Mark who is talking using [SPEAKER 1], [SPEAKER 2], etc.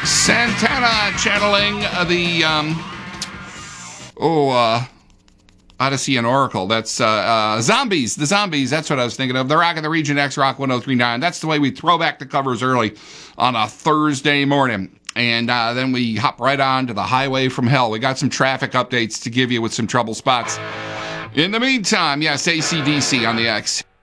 [SPEAKER 1] Santana channeling the Odyssey and Oracle. That's Zombies. The Zombies. That's what I was thinking of. The Rock in the Region, X Rock 1039. That's the way we throw back the covers early on a Thursday morning. And then we hop right on to the Highway from Hell. We got some traffic updates to give you with some trouble spots. In the meantime, yes, AC/DC on the X.